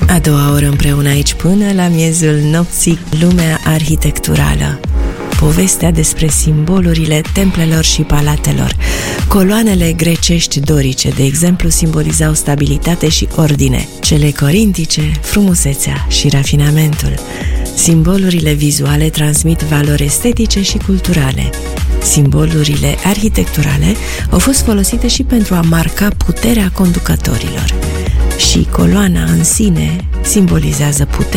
A doua oră împreună aici până la miezul nopții, lumea arhitecturală. Povestea despre simbolurile templelor și palatelor. Coloanele grecești dorice, de exemplu, simbolizau stabilitate și ordine. Cele corintice, frumusețea și rafinamentul. Simbolurile vizuale transmit valori estetice și culturale. Simbolurile arhitecturale au fost folosite și pentru a marca puterea conducătorilor. Și coloana în sine simbolizează puterea